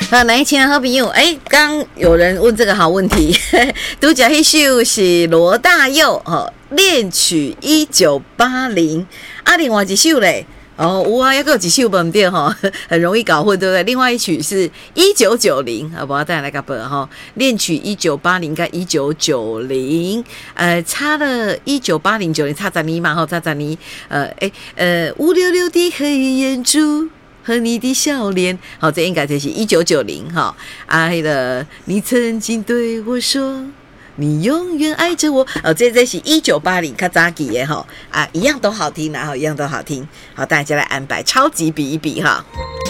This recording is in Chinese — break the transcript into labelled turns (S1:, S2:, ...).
S1: 好，来，亲爱好朋友，刚有人问这个好问题，拄只迄首是罗大佑恋曲1980，另外一首嘞。有啊，还有一首不对哈，很容易搞混，对不对？另外一曲是1990，好不好？再来个本哈，恋曲1980跟1990，差了1980、90，差10年嘛，差10年，566的黑眼珠。和你的笑脸，好，这应该就是1990哈那个你曾经对我说，你永远爱着我，这是1980较早期的哈一样都好听啦，一样都好听，好，大家来安排超级比一比哈。